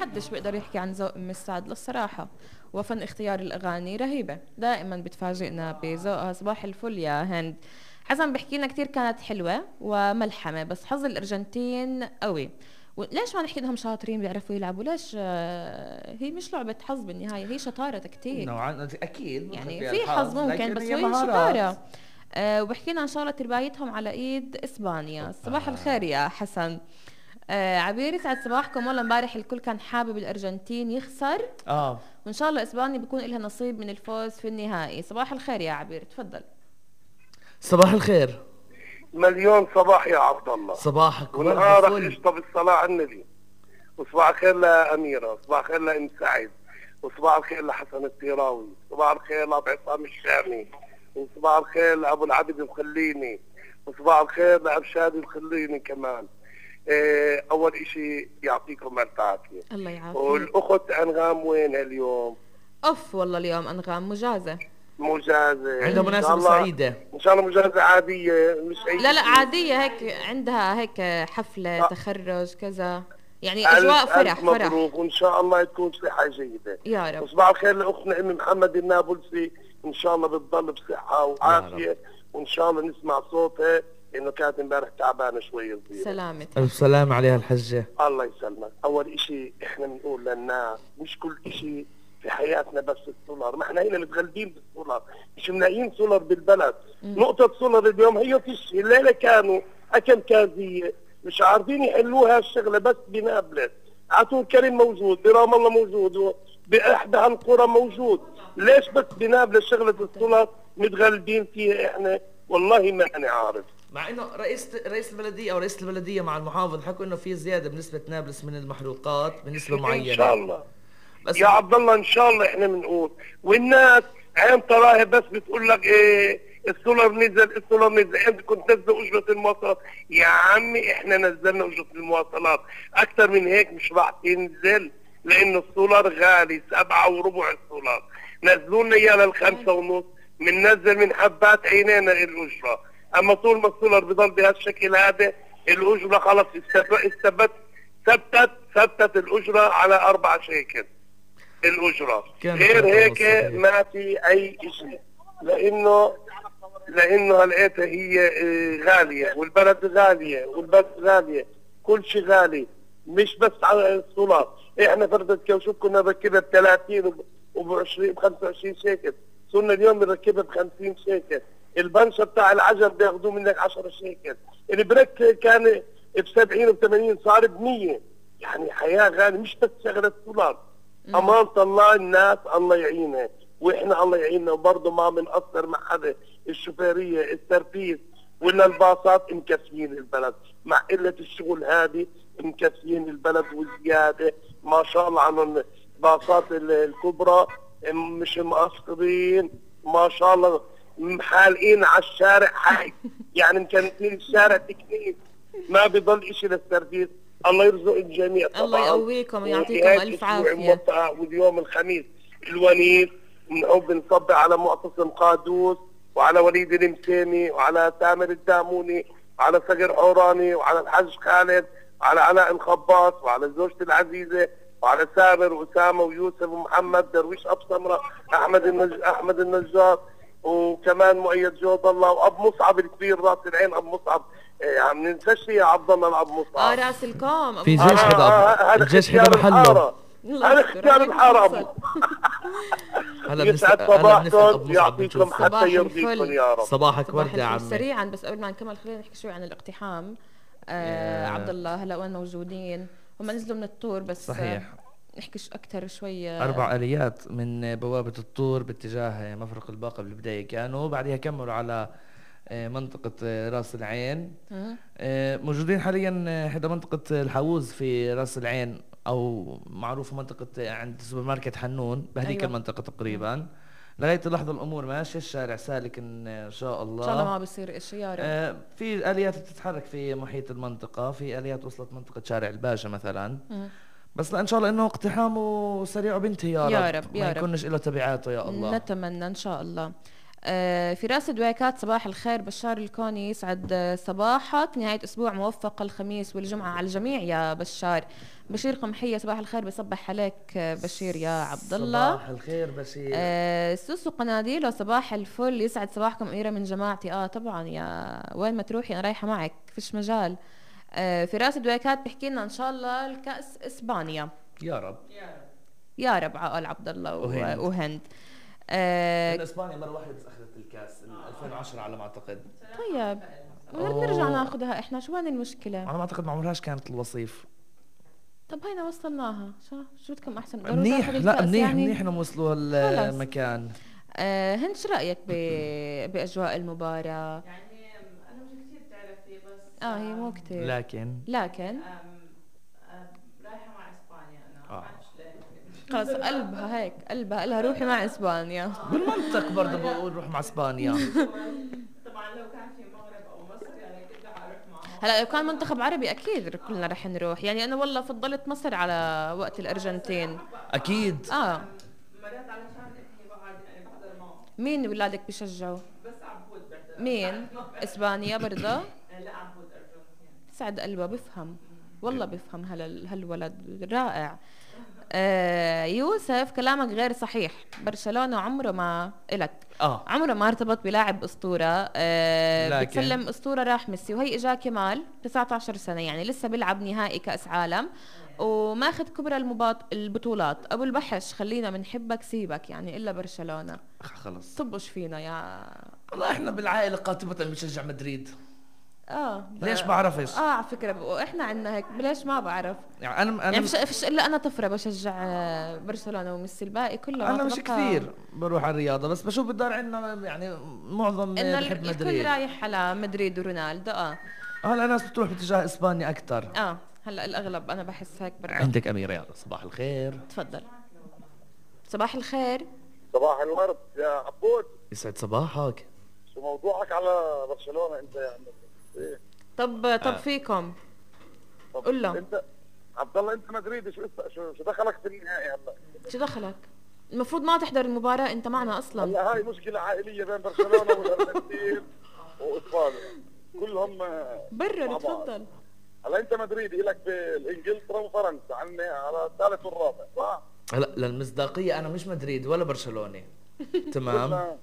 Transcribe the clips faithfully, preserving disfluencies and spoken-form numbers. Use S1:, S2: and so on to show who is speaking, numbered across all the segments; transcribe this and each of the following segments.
S1: حدش بيقدر يحكي عن ذوق ام السعد للصراحه، وفن اختيار الاغاني رهيبه، دائما بتفاجئنا بذوقها. صباح الفل يا هند. حسن بحكي لنا كثير كانت حلوه وملحمه، بس حظ الارجنتين قوي. ليش ما نحكي انهم شاطرين بيعرفوا يلعبوا؟ ليش آه، هي مش لعبه حظ بالنهايه، هي شطاره تكتيك.
S2: نوعا اكيد
S1: يعني
S2: فيها
S1: في حظ
S2: الحظ
S1: ممكن،
S2: لكن
S1: بس
S2: هي
S1: هي
S2: مهارات.
S1: شطاره. أه وبحكي لنا ان شاء الله تربايتهم على ايد اسبانيا. صباح الخير يا حسن. أه عبير يسعد صباحكم. والله امبارح الكل كان حابب الارجنتين يخسر،
S2: اه
S1: وان شاء الله اسبانيا بيكون لها نصيب من الفوز في النهائي. صباح الخير يا عبير، تفضل.
S2: صباح الخير.
S3: مليون صباح يا عبد الله.
S2: صباحك ورد
S3: ونهارك
S2: فل.
S3: قشطه بالصلاه على النبي. وصباح الخير لاميره، صباح الخير لام سعد، وصباح الخير لحسن الطيراوي، صباح الخير لابو عصام الشامي، وصباح الخير لابو العبد الخليني، وصباح الخير لابو شادي الخليني كمان. إيه اول اشي يعطيكم الف عافيه.
S1: الله يعافيك.
S3: والاخت انغام وين اليوم؟
S1: اوف والله اليوم انغام مجازة.
S3: مجازة
S2: عندها مناسبة سعيدة
S3: ان شاء الله. مجازة عادية مش اي
S1: لا لا
S3: شيء.
S1: عادية، هيك عندها هيك حفلة
S3: آه.
S1: تخرج كذا، يعني
S3: ألف
S1: اجواء فرح
S3: ألف
S1: فرح.
S3: مبروك وان شاء الله تكون صحة جيدة
S1: يا رب.
S3: وصباح الخير لاختنا ام محمد النابلسي، ان شاء الله بتضل بصحة وعافية، وان شاء الله نسمع صوتها انه كانت امبارح تعبانة شوية صغيرة.
S1: سلامتك.
S2: الف سلام عليها الحجة.
S3: الله يسلمك. اول اشي احنا بنقول للناس مش كل اشي في حياتنا بس السولار، ما احنا هنا متغلبين بالسولار، مش ملاقيين سولار بالبلد. مم. نقطة سولار اليوم هي فيش. الليلة كانوا اكل كازية مش عارفين يحلوها الشغلة، بس بنابلس عطول كريم موجود، برام الله موجود، باحدى هالقرى موجود. ليش بس بنابلس شغلة السولار متغلبين فيها احنا؟ والله ما انا عارف.
S2: مع انه رئيس رئيس البلديه او رئيس البلديه مع المحافظ حكوا انه في زياده بنسبه نابلس من المحروقات بنسبه معينه
S3: ان شاء الله.
S2: بس
S3: يا عبد الله ان شاء الله احنا بنقول، والناس عين تراها بس بتقول لك ايه السولار نزل السولار نزل، انت كنت تنزل اجره المواصلات. يا عمي احنا نزلنا اجره المواصلات اكثر من هيك مش راح تنزل، لانه السولار غالي سبعة وربع السولار. نزلوا لنا اياه للخمسة ونص، بننزل من حبات عينينا الاجره. اما طول ما السولار بضل بهالشكل هذا الاجره خلص استبت ثبتت ثبتت الاجره على أربعة شيكل الاجره. غير هيك ما في اي شيء، لانه لانه هلقيتها هي غاليه والبلد غاليه والبلد غاليه، كل شيء غالي مش بس على السولار. احنا فردة كوشوف كنا نركبها ب ثلاثين وب عشرين ب خمسة وعشرين شيكل، صرنا اليوم بنركبها ب خمسين شيكل. البنشة بتاع العجل بياخذوه منك عشرة شيكل، البريك كان ب سبعين وب ثمانين صار ب مية. يعني حياه غاليه مش بس شغله السولار. امان الله الناس الله يعينها، واحنا الله يعيننا، وبرضه ما بنقصر مع حدا. الشوفيريه السرفيس ولا الباصات مكفيين البلد، مع قله الشغل هذه مكفيين البلد وزياده. ما شاء الله عن الباصات الكبرى مش مقصرين ما شاء الله، محالقين على الشارع حي. يعني مكنسين الشارع تكنيك، ما بضل اشي للسرفيس. الله يرزق الجميع طبعا.
S1: الله يقويكم ويعطيكم الف عافيه.
S3: واليوم الخميس الونيس بنحب نصبح على معتصم قادوس وعلى وليد المسيمي وعلى تامر الداموني وعلى صقر حوراني وعلى الحج خالد وعلى علاء الخباص وعلى زوجتي العزيزه وعلى سامر واسامه ويوسف ومحمد درويش ابو سمره احمد النج... احمد النجار، وكمان مؤيد جود الله وابو مصعب الكبير راس العين. ابو مصعب إيه عم ننساش يا عبد الله الابو مصعب.
S1: اه راس الكوم
S2: في جيش حدا آه الجيش حدا محله.
S3: هذا اختيار الحرم.
S2: هلا
S3: يسعد صباحكم يعطيكم حتى يرضيكم يا رب.
S2: صباحك ورد يا عمي.
S1: سريعا بس قبل ما نكمل خلينا نحكي شوي عن الاقتحام. آه عبد الله هلا وين موجودين؟ هم نزلوا من الطور بس
S2: صحيح.
S1: نحكي اكثر شوي.
S2: اربع اليات من بوابه الطور باتجاه مفرق الباقه بالبدايه كانوا، بعدها كملوا على منطقة راس العين. موجودين حاليا حدا منطقة الحووز في راس العين، او معروفة منطقة عند سوبر ماركت حنون بهذيك أيوة. المنطقة تقريبا. لغاية اللحظة الامور ماشية، الشارع سالك ان شاء الله.
S1: ان شاء الله ما بصير اشي يا رب.
S2: في اليات بتتحرك في محيط المنطقة، في اليات وصلت منطقة شارع الباشا مثلا. م. بس لا ان شاء الله انه اقتحامه سريع وبنتهي يا رب،
S1: يا رب
S2: ما يكونش له تبعاته يا الله.
S1: نتمنى ان شاء الله. آه، فراس دويكات صباح الخير بشار الكوني، يسعد صباحك، نهاية أسبوع موفقة الخميس والجمعة على الجميع يا بشار. بشير قمحية صباح الخير، بصبح عليك بشير يا عبد الله.
S2: صباح الخير بشير.
S1: آه سوسو قناديل وصباح الفل، يسعد صباحكم أميرة من جماعتي. اه طبعا يا وين ما تروحي أنا رايحة معك، فيش مجال. آه فراس دويكات بحكي لنا إن شاء الله الكأس إسبانيا
S2: يا رب
S1: يا رب، عقل عبد الله
S2: وهند,
S1: وهند. آه
S2: اسبانيا مره واحده بس اخذت الكاس ألفين وعشرة على ما اعتقد.
S1: طيب نرجع ناخذها احنا، شو وين المشكله؟
S2: انا ما اعتقد ما عمرهاش كانت الوصيف.
S1: طب هينا وصلناها، شو شو بدكم احسن؟
S2: منيح، لا منيح يعني؟ منيح انهم وصلوا هالمكان.
S1: آه هند شو رايك ب... باجواء المباراه؟
S4: يعني انا مش كثير بتعرفي بس
S1: اه هي مو كثير،
S2: لكن
S1: لكن
S4: رايحه مع اسبانيا انا ما بعرفش ليه.
S1: خلص قلبها هيك، قلبها لها روحي مع اسبانيا.
S2: بالمنطق برضه بقول روح مع اسبانيا.
S4: طبعا لو كان في المغرب او مصر يعني كنت رح اروح معهم.
S1: هلا لو كان منتخب عربي اكيد كلنا رح نروح، يعني انا والله فضلت مصر على وقت الارجنتين.
S2: اكيد
S1: اه
S4: مرات علشان ابني بقعد يعني بحضر معه.
S1: مين ولادك بيشجعوا؟
S4: بس عبود بحضر.
S1: مين؟ اسبانيا برضه؟
S4: لا عبود ارجنتين.
S1: سعد قلبه بفهم، والله بفهم هال هالولد رائع. آه يوسف كلامك غير صحيح، برشلونة عمره ما إلك
S2: اه
S1: عمره ما ارتبط بلاعب أسطورة. آه
S2: لكن
S1: بتسلم أسطورة راح ميسي، وهي إجا كمال تسعة عشر سنة، يعني لسه بيلعب نهائي كأس عالم وماخذ كبرى المباط البطولات. أبو البحش خلينا بنحبك سيبك، يعني إلا برشلونة
S2: خلص
S1: طبش فينا يا
S2: والله. احنا بالعائلة قاطبة بنشجع مدريد.
S1: اه
S2: ليش بعرفش؟
S1: اه على فكرة احنا عندنا هيك، ليش ما بعرف
S2: يعني انا انا
S1: يعني فيش, فيش الا انا طفرة بشجع برشلونة وميسي، الباقي كله
S2: انا مش كثير بروح على الرياضة، بس بشوف بالدار عندنا يعني معظم
S1: انه
S2: بحب
S1: الكل
S2: مدريد.
S1: رايح على مدريد ورونالدو. اه
S2: هلا ناس بتروح باتجاه اسبانيا اكثر.
S1: اه هلا الاغلب انا بحس هيك برضه.
S2: عندك اميرة، يلا صباح الخير.
S1: تفضل. صباح الخير.
S3: صباح الورد يا عبود.
S2: يسعد صباحك.
S3: شو موضوعك على برشلونة انت يعني؟ ايه
S1: طب طب
S2: آه.
S1: فيكم
S3: طب
S1: قول له.
S3: انت عبد الله انت مدريدي، شو شو شو دخلك في النهائي هلا؟
S1: شو دخلك؟ المفروض ما تحضر المباراة انت معنا اصلا.
S3: هلا هاي مشكلة عائلية بين برشلونة والارجنتين واسبانيا كلهم
S1: برر تفضل.
S3: هلا انت مدريدي لك بانجلترا وفرنسا عني على الثالث والرابع صح؟
S2: هلا للمصداقية انا مش مدريد ولا برشلوني. تمام.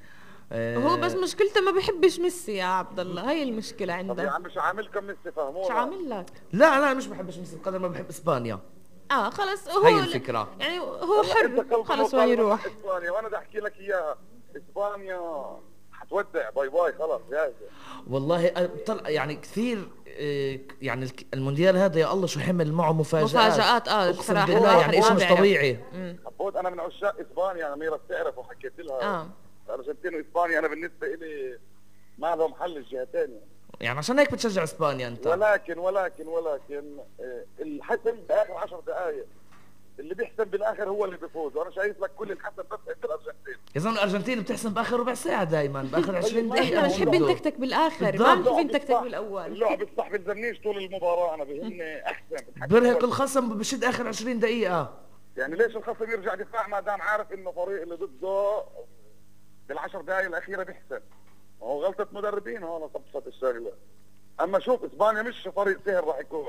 S1: آه هو بس مشكلته ما بيحبش ميسي يا عبد الله، هي المشكلة عنده.
S3: طب يا عم مش عاملكم ميسي فهمونا.
S1: مش عامل لك؟
S2: لا لا مش بحبش ميسي بقدر ما بحب اسبانيا.
S1: اه خلص هو
S2: هي الفكرة.
S1: يعني هو حر خلص وين يروح.
S3: اسبانيا وانا بدي احكي لك اياها، اسبانيا حتودع باي باي خلاص جاهزة.
S2: والله طلع يعني كثير يعني المونديال هذا يا الله شو حمل معه مفاجآت.
S1: مفاجآت اه
S2: اقسم
S1: بصراحة
S2: بالله يعني شيء مش طبيعي.
S3: عبود انا من عشاق اسبانيا، اميرة بتعرف وحكيت لها.
S1: اه
S3: الارجنتين واسبانيا انا بالنسبة لي ما لهم حل الجهتين
S2: يعني عشان هيك بتشجع اسبانيا انت.
S3: ولكن ولكن ولكن الحسم باخر عشر دقائق، اللي بيحسن بالاخر هو اللي بيفوز، وانا شايف لك كل الحسن بس عند الارجنتين.
S2: يا زلمه الارجنتين بتحسن باخر ربع ساعه دائما، باخر عشرين دقيقه.
S1: احنا بنحب نتكتك بالاخر، ما بنحب نتكتك بالاول.
S3: اللعب الصح بتزمنيش طول المباراه، انا بهمني احسن.
S2: برهق الخصم بشد اخر عشرين دقيقه.
S3: يعني ليش الخصم يرجع دفاع ما دام عارف انه فريق اللي ضده بالعشر دقائق الاخيره بيحسن؟ هو غلطه مدربين هون صفصت الشغله. اما شوف اسبانيا مش فريق سهل راح يكون.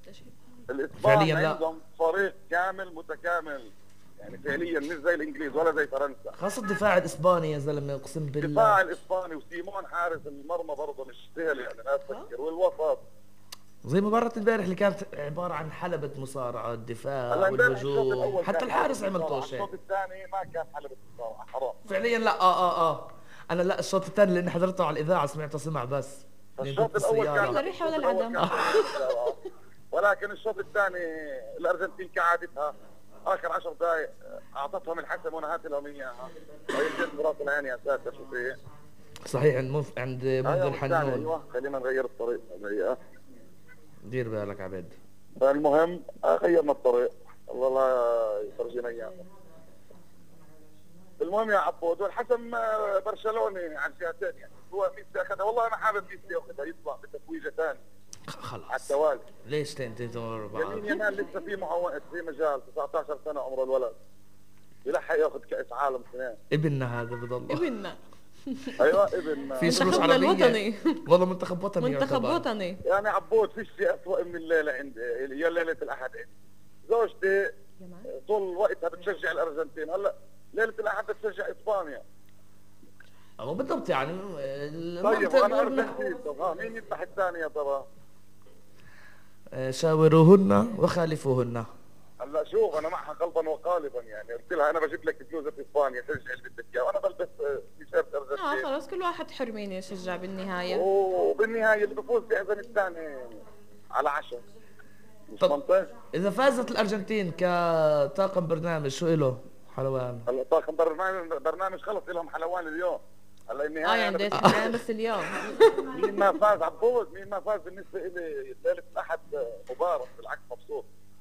S3: الاسبان عندهم فريق كامل متكامل، يعني فعليا مش زي الانجليز ولا زي فرنسا.
S2: خاصة الدفاع الاسباني يا زلمه اقسم بالله.
S3: الدفاع الاسباني وسيمون حارس المرمى برضه مش سهل يعني لا تفكر، والوسط
S2: زي مباراة امبارح اللي كانت عبارة عن حلبة مصارعة، الدفاع والهجوم، حتى الحارس عمل طوشة.
S3: الشوط الثاني ما كان حلبة مصارعة حرام
S2: فعليا. لا اه اه اه انا لا الشوط الثاني لاني حضرته على الاذاعة سمعته سمع بس.
S3: الشوط الاول كان
S1: الريحة ولا العدم.
S3: ولكن الشوط الثاني الارجنتين كعادتها اخر عشر دقائق اعطتهم الحسم ونهت لهم اياها، ويمكن براس العين يا ساتر شو فيه.
S2: صحيح عند منف... عند منذر حنون.
S3: ايوه خلينا نغير الطريق دقيقة.
S2: دير بالك عبيد.
S3: فالمهم غيرنا الطريق، الله لا يفرجينا اياه. المهم يا عبود، والحسم برشلوني عن جهتين، يعني هو ميسي اخذها، والله انا حابب ميسي ياخذها يطلع بتتويجه ثاني
S2: خلاص
S3: على التوالي.
S2: ليش تنتين ورا بعض؟
S3: يمين يمال لسه في معوقات في مجال، تسعة عشر سنه عمر الولد يلحق ياخذ كاس عالم سنين.
S2: ابننا هذا بضل
S1: ابننا
S5: ايوه ابن
S2: في شروش
S1: منتخبنا
S2: عربية.
S1: الوطني.
S2: والله منتخب وطني
S1: منتخب
S2: يعتبر.
S1: وطني.
S5: يعني عبود فيش شيء اسوء من الليله عند هي ليله الاحد. زوجتي طول وقتها بتشجع الارجنتين، هلا ليله الاحد بتشجع اسبانيا.
S2: هو بالضبط يعني
S5: طيب
S2: المنطق
S5: وانا
S2: بيقول لك
S5: ارجنتين، طب ها مين يذبح الثاني يا ترى؟
S2: آه، شاوروهن وخالفوهن.
S5: هلا شوف انا معها قلبا وقالبا، يعني قلت لها انا بجيب لك بلوزه اسبانيا شجع اللي بدك اياه وانا بلبس آه، تيشيرت
S1: اه
S5: ارجنتين.
S1: خلاص كل واحد حر مين يشجع بالنهايه.
S5: وبالنهايه اللي بفوز بيعزم الثاني على عشاء. مش
S2: طب
S5: منطق؟
S2: اذا فازت الارجنتين كطاقم برنامج شو له حلوان؟
S5: هلا طاقم برنامج برنامج خلص لهم حلوان اليوم. هلا النهايه
S1: اه يعني
S5: أنا
S1: بدي
S5: بدي-
S1: تحكي بس اليوم.
S5: مين ما فاز عبود، مين ما فاز بالنسبه لي ليله الاحد مبارك، بالعكس مبسوط.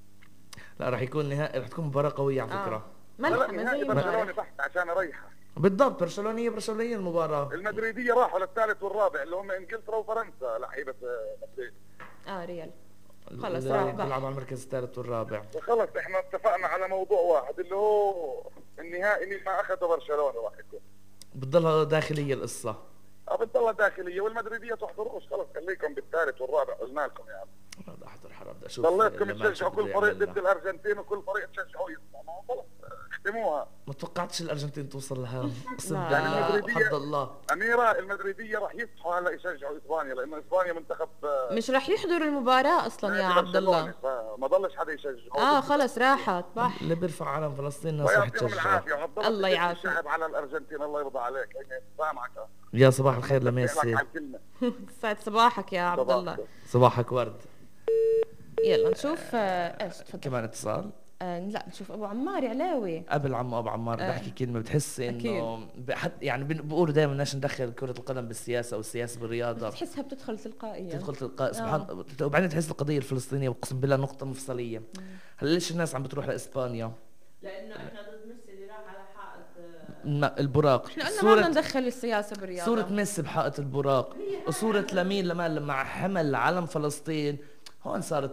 S2: لا رح يكون نهائي، رح تكون مباراة قوية على
S1: آه.
S2: فكرة.
S1: ملحمه
S5: هلا
S1: زي
S5: نهائي برشلونه
S1: امبارح.
S5: تحت عشان اريحها.
S2: بالضبط برشلونية برشلونية المباراة.
S5: المدريديه راحوا للثالث والرابع اللي هم انجلترا وفرنسا لعيبه آه، مدريد.
S1: اه ريال. خلص
S2: اللي
S1: راح
S2: بيلعب
S1: بح.
S2: على المركز الثالث والرابع.
S5: وخلص احنا اتفقنا على موضوع واحد اللي هو النهائي مين ما اخذه برشلونه راح يكون.
S2: بتضلها داخلية القصة.
S5: اه بتضلها داخليه والمدريديه تحضروش، خلص خليكم بالثالث والرابع قلنا لكم يعني.
S2: أنا بدي احضر حرام بدي اشوف.
S5: ضليتكم
S2: الماتش
S5: تشجعوا
S2: اللي
S5: كل
S2: بده
S5: فريق
S2: يعملنا.
S5: ضد الارجنتين وكل فريق تشجعوا يطلع، ما هو خلص اختموها.
S2: ما توقعتش الارجنتين توصل لها. اقسم
S1: لا.
S5: يعني
S2: بالله
S5: المدريدية-
S2: حد الله.
S5: اميره المدريديه راح يفتحوا هلا يشجعوا اسبانيا لانه اسبانيا منتخب آه،
S1: مش رح يحضروا المباراه اصلا يا عبد الله.
S5: فما ضلش حدا يشجع.
S1: اه خلص راحت بح.
S2: اللي بيرفع علم فلسطين الناس رح
S5: ويعطيهم
S2: تشجع.
S5: العافيه وعبد الله
S1: الله
S5: بدك
S1: يعافيك.
S5: الشعب على الارجنتين الله يرضى عليك. يعني سامعك آه.
S2: يا صباح الخير
S5: بدي
S2: لميسي.
S5: أحكي على الكلمة.
S1: سعد صباحك يا عبد الله.
S2: صباحك ورد.
S1: يلا نشوف آه، ايش تفضل.
S2: كمان اتصال.
S1: آه لا نشوف ابو عمار علاوي.
S2: قبل عمو ابو عمار بدي
S1: آه.
S2: احكي كلمه بتحس
S1: أكيد.
S2: انه بحد يعني بن- بيقولوا دائما بدناش ندخل كره القدم بالسياسه والسياسه بالرياضه.
S1: تحسها بتدخل تلقائيا.
S2: تدخل تلقاء سبحان. وبعدين تحس القضيه الفلسطينيه اقسم بالله نقطه مفصليه. هلا ليش الناس عم بتروح لاسبانيا؟
S4: لانه احنا ضد ميسي اللي راح على حائط آه،
S2: ما- البراق.
S1: احنا قلنا ما بدنا
S2: صورة
S1: ندخل السياسه بالرياضه.
S2: صورة ميسي بحائط البراق وصورة لامين لمال مع حمل علم فلسطين. هون صارت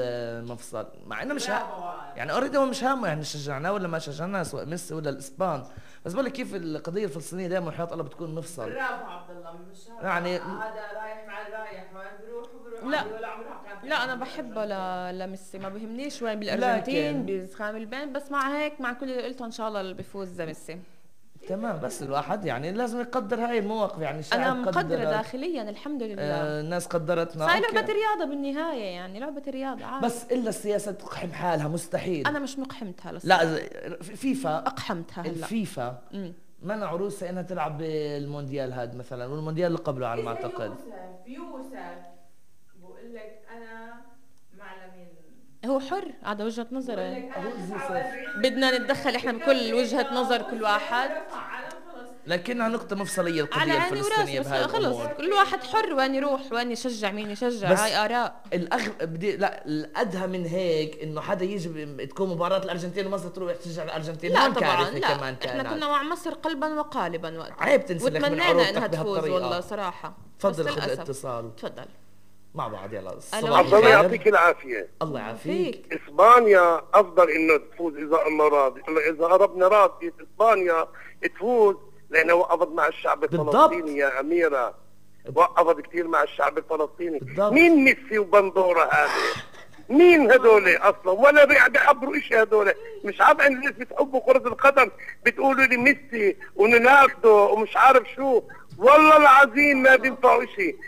S2: المفصل مع انه مش ها... يعني اوريدي هو مش هامه يعني شجعناه ولا ما شجعناه سواء ميسي ولا الاسبان. بس بقول لك كيف القضيه الفلسطينيه دائما وحياة الله بتكون مفصل.
S4: برافو عبد الله مش هذا-
S2: يعني-
S4: هذا رايح مع الرايح وين بيروح وبيروح
S1: لا.
S4: عليه ولا عمره كان في
S1: لا انا
S4: عمره.
S1: بحبه ل... لميسي ما بهمنيش وين بالارجنتين
S2: لكن-
S1: بزخام البين بس مع هيك مع كل اللي قلته ان شاء الله اللي بيفوز ميسي.
S2: تمام بس الواحد يعني لازم يقدر هاي المواقف يعني الشعب
S1: انا مقدره
S2: قدرت،
S1: داخليا الحمد لله.
S2: آه الناس قدرتنا.
S1: صاير
S2: أوكي.
S1: لعبه رياضه بالنهايه يعني لعبه رياضه عادي.
S2: بس الا السياسه تقحم حالها مستحيل.
S1: انا مش مقحمتها لسه.
S2: لا ز- فيفا
S1: اقحمتها هلا.
S2: الفيفا
S1: امم
S2: منعوا روسيا انها تلعب بالمونديال هذا مثلا والمونديال اللي قبله على ما
S4: إذا
S2: اعتقد.
S4: يوسف يوسف بقول لك انا مع لمين
S1: هو حر هذا وجهه
S4: بقول
S1: نظره.
S4: لك انا تسعة وأربعين
S1: بدنا نتدخل احنا بكل وجهه نظر كل واحد.
S4: رفع علم فلسطين.
S2: لكنها نقطة مفصلية
S1: على
S2: القضية
S1: عيني
S2: الفلسطينية
S1: وراسي بس
S2: بهاي
S1: خلص
S2: الأمور.
S1: كل واحد حر وين يروح وين يشجع مين يشجع
S2: بس-
S1: هاي اراء.
S2: الأغ... بدي لا الأدهى من هيك إنه حدا يجي ب- تكون مباراة الأرجنتين ومصر تروح تشجع الأرجنتين.
S1: لا
S2: هون
S1: طبعا
S2: كارثة
S1: لا
S2: كمان
S1: احنا
S2: كانت.
S1: كنا مع مصر قلبا وقالبا وقتها.
S2: عيب تنسلك من
S1: وتمنينا
S2: عروضتك
S1: انها تفوز
S2: بهالطريقة.
S1: والله صراحه.
S2: تفضل
S1: بس
S2: خذ
S1: للأسف.
S2: الاتصال
S1: تفضل.
S2: مع بعض يلا.
S1: ألو.
S2: صباح
S3: عبد الله
S2: الخير.
S3: يعطيك العافيه.
S2: الله يعافيك.
S1: فيك.
S3: اسبانيا افضل انه تفوز اذا الله راضي، اذا ربنا راضي اسبانيا تفوز لانها وقفت مع الشعب
S2: بالضبط.
S3: الفلسطيني يا اميره. وقفت كثير مع الشعب الفلسطيني.
S2: بالضبط.
S3: مين ميسي وبندوره هذا؟ مين هدول اصلا؟ ولا بيع- بيعبروا شيء هدول. مش عارف ان الناس بتحبوا كرة القدم بتقولوا لي ميسي ونونالدو ومش عارف شو. والله العظيم ما بينفعوا شيء.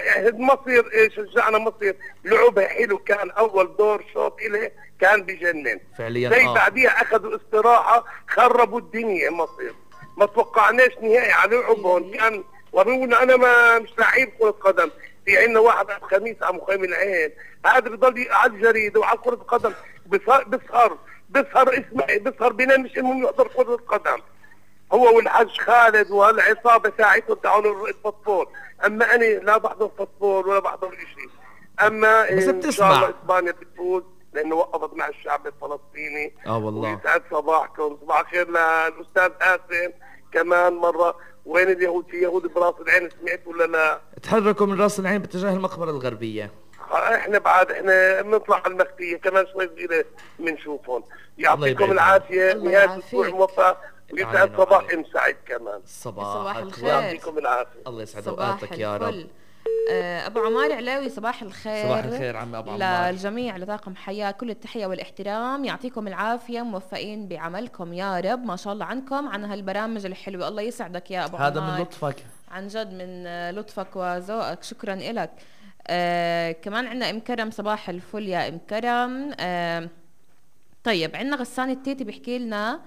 S3: مصر إيه، شجعنا مصر لعبها حلو، كان اول دور شوط إله كان بجنن
S2: فعليا
S3: زي
S2: آه.
S3: بعديها اخذوا استراحة خربوا الدنيا مصر. ما توقعناش نهائي على لعبهم، كان ورونا انا ما مش لعيب كرة قدم. في عندنا واحد على الخميس على مخيم العين هذا بضل على الجريدة وعلى كرة القدم بسهر بسهر بسهر اسمه بسهر بينام مش انه يحضر كرة القدم. هو والحاج خالد والعصابة تاعته تاعون الفوتبول. اما انا لا بحضر فوتبول ولا بحضر شيء. اما
S2: بس
S3: ان
S2: بتسمع.
S3: شاء الله اسبانيا بتفوز لانه وقفت مع الشعب الفلسطيني.
S2: اه والله.
S3: ويسعد صباحكم. صباح الخير للاستاذ آسم كمان مرة. وين اليهود؟ في يهود براس العين سمعت ولا لا؟
S2: تحركوا من راس العين باتجاه المقبرة الغربية.
S3: احنا بعد احنا بنطلع على المختية كمان شوي صغيرة بنشوفهم. يعطيكم
S2: يبعدنا.
S3: العافية،
S1: الله
S3: نهاية اسبوع
S1: يعافيك.
S3: موفق ويسعد
S2: علينا
S3: صباح
S2: وعليك.
S3: ام سعيد كمان.
S1: صباح
S2: صباح
S1: الخير.
S3: يعطيكم العافية.
S2: الله يسعد
S1: صباح
S2: اوقاتك يا رب.
S1: الفل. آه، ابو عمار علاوي صباح الخير.
S2: صباح الخير عمي ابو عمار.
S1: للجميع لطاقم حياة كل التحية والاحترام، يعطيكم العافية، موفقين بعملكم يا رب، ما شاء الله عنكم عن هالبرامج الحلوة. الله يسعدك يا ابو
S2: هذا
S1: عمار،
S2: من لطفك.
S1: عن جد من آه، لطفك وذوقك، شكرا لك. آه كمان عندنا ام كرم صباح الفل يا ام كرم. آه طيب عندنا غسان التيتي بيحكي لنا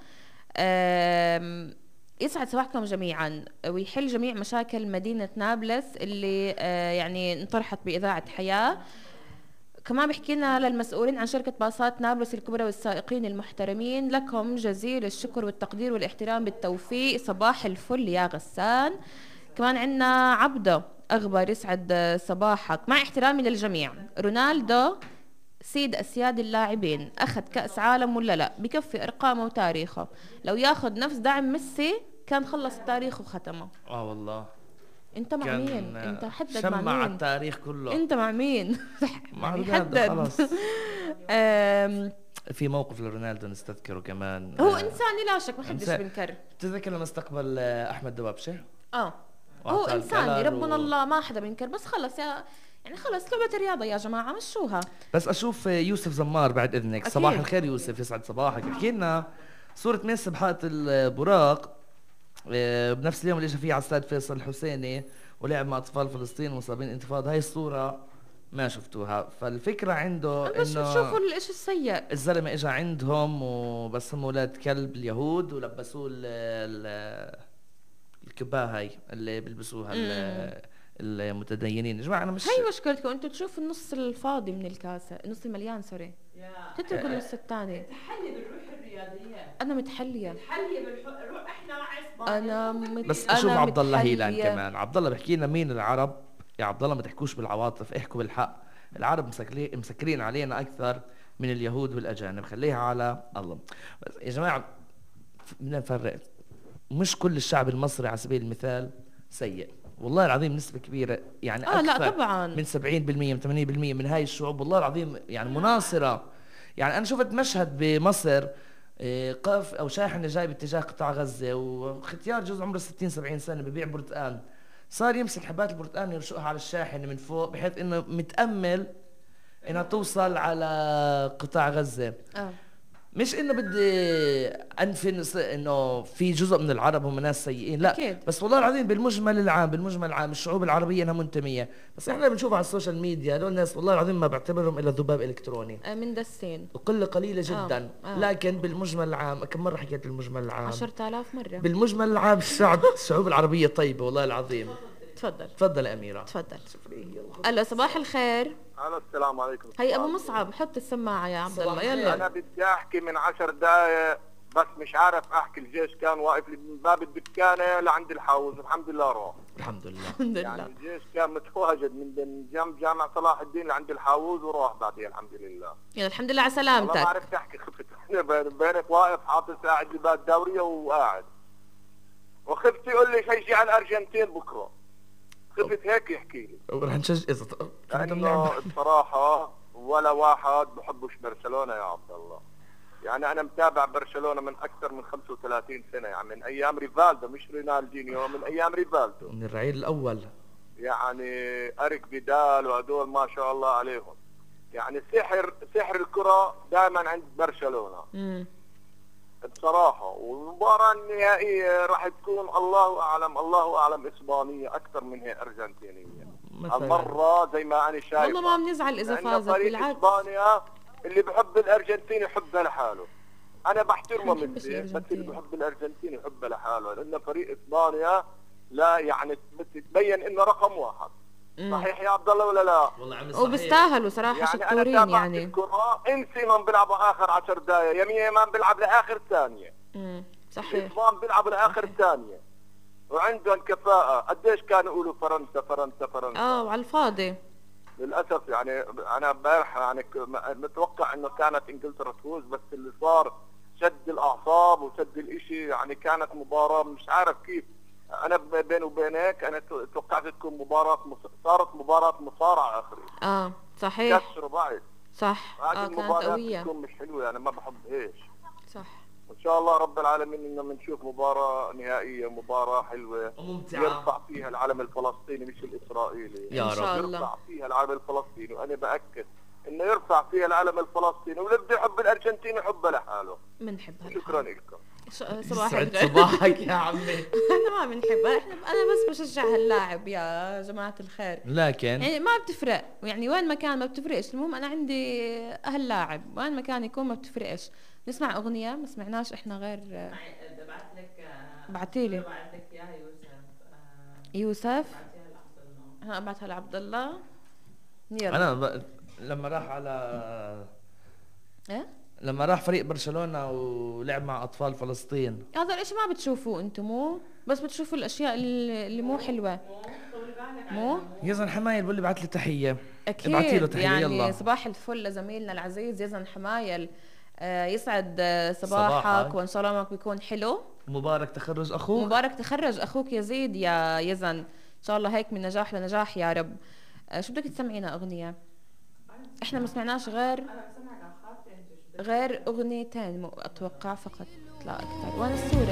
S1: آه يسعد صباحكم جميعا ويحل جميع مشاكل مدينة نابلس اللي آه يعني انطرحت بإذاعة حياة. كمان بحكي لنا للمسؤولين عن شركة باصات نابلس الكبرى والسائقين المحترمين، لكم جزيل الشكر والتقدير والاحترام بالتوفيق. صباح الفل يا غسان. كمان عندنا عبده أغبر يسعد صباحك، مع احترامي للجميع، رونالدو سيد أسياد اللاعبين، أخذ كأس عالم ولا لا؟ بكفي أرقامه وتاريخه، لو ياخذ نفس دعم ميسي كان خلص التاريخ وختمه.
S2: اه والله
S1: انت مع
S2: كان
S1: مين؟ انت حدد
S2: شمع
S1: مع مين؟
S2: التاريخ كله.
S1: انت مع مين؟
S2: مع
S1: يعني
S2: رونالدو
S1: حدد.
S2: خلص.
S1: أم،
S2: في موقف لرونالدو نستذكره كمان.
S1: هو
S2: آه،
S1: انساني لا شك، ما حدش
S2: إنسان.
S1: بنكر.
S2: بتتذكر لما استقبل آه، احمد دبابشه؟
S1: اه هو
S2: وعطاه
S1: انساني
S2: الكلر
S1: ربنا
S2: و-
S1: الله، ما حدا بينكر، بس خلص يا يعني خلص لعبة رياضة يا جماعة، مشوها.
S2: بس اشوف آه، يوسف زمار بعد اذنك.
S1: أكيد.
S2: صباح الخير يوسف، يسعد صباحك. احكي لنا صورة ميسي بحائط البراق آه، بنفس اليوم اللي اجى فيه على استاد فيصل الحسيني ولعب مع اطفال فلسطين مصابين انتفاضة. هاي الصورة ما شفتوها، فالفكرة عنده
S1: بس
S2: انه
S1: بتشوفوا الاشي السيء.
S2: الزلمة اجى عندهم وبس هم اولاد كلب اليهود ولبسوه ال- ال- الكباه هاي اللي بيلبسوها ال- المتدينين. يا جماعة انا مش
S1: هي مشكلتكم، انتوا تشوفوا النص الفاضي من الكاسة، النص المليان سوري،
S4: يا
S1: تتركوا النص الثاني.
S4: تحلي بالروح الرياضية،
S1: انا متحلية.
S4: تحلي بالروح. احنا مع اسبانيا.
S1: انا مت...
S2: بس
S1: أنا
S2: اشوف عبد الله
S1: متحلية.
S2: هيلان كمان. عبد الله بحكي لنا مين العرب. يا عبد الله ما تحكوش بالعواطف، احكوا بالحق. العرب مسكرين مسكرين علينا اكثر من اليهود والاجانب، خليها على الله. بس يا جماعه بدنا نفرق، مش كل الشعب المصري على سبيل المثال سيء، والله العظيم نسبة كبيرة يعني
S1: اه لا
S2: أكثر
S1: طبعا
S2: من سبعين بالمية من ثمانين بالمية من هاي الشعوب والله العظيم يعني مناصرة. يعني أنا شفت مشهد بمصر إيه، قاف أو شاحنة جاي باتجاه قطاع غزة وختيار جوز عمره ستين سبعين سنة ببيع برتقان، صار يمسك حبات البرتقان يرشقها على الشاحنة من فوق بحيث إنه متأمل إنها توصل على قطاع غزة.
S1: اه
S2: مش انه بدي انفي نس- انه في جزء من العرب هم ناس سيئين، لا
S1: أكيد.
S2: بس والله العظيم بالمجمل العام بالمجمل العام الشعوب العربيه انها منتميه، بس احنا بنشوف على السوشيال ميديا هدول الناس والله العظيم ما بعتبرهم الا ذباب الكتروني،
S1: آه، من دسين
S2: وقله قليله جدا.
S1: آه. آه.
S2: لكن بالمجمل العام كم مره حكيت بالمجمل العام؟
S1: عشرة آلاف مرة.
S2: بالمجمل العام الشعب الشعوب العربيه طيبه والله العظيم.
S1: تفضل
S2: تفضل يا اميره.
S1: تفضل. الو صباح الخير.
S5: الو السلام عليكم.
S1: هي ابو مصعب، حط السماعة يا عبد الله يلا.
S5: انا بدي احكي من عشر دقائق بس مش عارف احكي. الجيش كان واقف لي من باب الدكانه لعند الحوز، الحمد لله روح.
S2: الحمد لله.
S1: الحمد
S5: يعني
S1: لله.
S5: الجيش كان متواجد من من جنب جامع صلاح الدين لعند الحوز وروح بعدين الحمد لله.
S1: يلا الحمد لله على
S5: والله ما
S1: سلامتك.
S5: عرفت احكي، خفت بين- بينك واقف حاطط ساعد لباب الدوريه وقاعد، وخفت يقول لي شجع الارجنتين بكره، خفت هيك يحكي لي.
S2: رح نشجع اذا
S5: لانه بصراحه ولا واحد بحبش برشلونه يا عبد الله. يعني انا متابع برشلونه من اكثر من خمسة وثلاثين سنه، يعني من ايام ريفالدو، مش رونالدينيو، من ايام ريفالدو.
S2: من الرعيل الاول.
S5: يعني اريك فيدال وهدول ما شاء الله عليهم. يعني سحر سحر الكره دائما عند برشلونه
S1: امم
S5: بصراحه. والمباراه النهائيه راح تكون الله اعلم الله اعلم اسبانيه اكثر من هي ارجنتينيه.
S2: مثلاً.
S5: المره زي ما انا شايف
S1: والله ما بنزعل اذا
S5: لأن
S1: فازت،
S5: فريق
S1: بالعكس.
S5: اسبانيا اللي بحب الارجنتين يحبها لحاله. انا بحترمه
S1: ما بحبش
S5: مثلي، بس
S1: الأرجنتين.
S5: اللي بحب الارجنتين يحبها لحاله، لان فريق اسبانيا لا يعني بتبين انه رقم واحد.
S1: مم.
S5: صحيح يا عبد الله ولا لا؟
S2: والله عمي صحيح.
S1: وبيستاهلوا صراحة
S5: يعني انا
S1: شطورين
S5: تابعت
S1: يعني.
S5: الكره، انسي من بيلعبوا اخر عشر دقائق، يمين من بيلعب لاخر ثانيه.
S1: امم صحيح.
S5: الاسبان بيلعبوا لاخر ثانيه. وعندهم كفاءه، قديش كانوا يقولوا فرنسا فرنسا فرنسا.
S1: اه وعلى الفاضي.
S5: للاسف يعني انا امبارح يعني ك- م- متوقع انه كانت انجلترا تفوز، بس اللي صار شد الاعصاب وشد الاشي، يعني كانت مباراه مش عارف كيف انا ب- بيني وبينك انا ت- توقعت تكون مباراة مص... صارت مباراة مصارعة اخري،
S1: اه صحيح
S5: كسروا بعض.
S1: صح.
S5: هذه
S1: اه كانت
S5: المباريات
S1: قوية.
S5: بتكون مش حلوة، انا ما بحبهاش.
S1: صح.
S5: ان شاء الله رب العالمين انه بنشوف مباراة نهائية، مباراة حلوة
S2: وممتعة.
S5: يرفع فيها العلم الفلسطيني مش الاسرائيلي.
S2: يا
S1: إن
S2: رب.
S1: شاء الله.
S5: يرفع فيها العلم الفلسطيني، وانا باكد انه يرفع فيها العلم الفلسطيني، واللي بده يحب الارجنتين يحبها لحاله.
S1: بنحبها.
S5: شكرا لكم.
S1: صباح
S2: يسعد
S1: الخير.
S2: صباحك يا عمي.
S1: احنا ما بنحبها، احنا انا بس بشجع هاللاعب يا جماعة الخير.
S2: لكن
S1: يعني ما بتفرق، يعني وين ما كان ما بتفرقش، المهم انا عندي هاللاعب وين ما كان يكون ما بتفرقش. نسمع اغنية، ما سمعناش احنا غير.
S4: بدي ابعث لك
S1: بعتيلي
S4: بعث لك اياها يوسف. آه،
S1: يوسف.
S4: بعتيها لعبد الله.
S1: انا ابعتها لعبد الله. يلا.
S2: انا ب... لما راح على
S1: ايه
S2: لما راح فريق برشلونة ولعب مع اطفال فلسطين،
S1: هذا الاشي ما بتشوفوه انتم، مو بس بتشوفوا الاشياء اللي اللي مو حلوة.
S4: طولي بالك
S1: مو
S2: يزن حمايل بقول لي بعت لي تحية.
S1: اكيد
S2: ابعتي له تحية
S1: يعني
S2: يلا.
S1: صباح الفل لزميلنا العزيز يزن حمايل. آه يسعد آه، صباحك,
S2: صباحك.
S1: وان شاء الله يومك بيكون حلو.
S2: مبارك تخرج اخوك.
S1: مبارك تخرج اخوك يزيد يا يزن، ان شاء الله هيك من نجاح لنجاح يا رب. آه شو بدك تسمعينا اغنية؟ احنا ما سمعناش غير
S4: انا بسمعك على خاطري انت شو بدك؟
S1: غير اغنيتين مو- اتوقع فقط لا اكثر، وانا الصورة